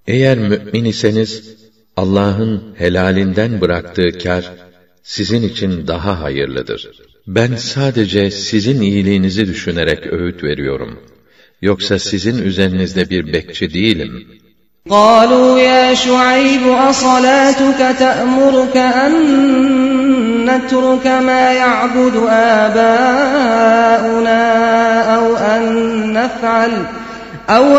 Eğer mü'min iseniz, Allah'ın helalinden bıraktığı kâr, sizin için daha hayırlıdır. Ben sadece sizin iyiliğinizi düşünerek öğüt veriyorum. Yoksa sizin üzerinizde bir bekçi değilim. قَالُوا يَا شُعَيْبُ أَصَلَاتُكَ تَأْمُرُكَ أَن نَّتْرُكَ مَا يَعْبُدُ آبَاؤُنَا أَوْ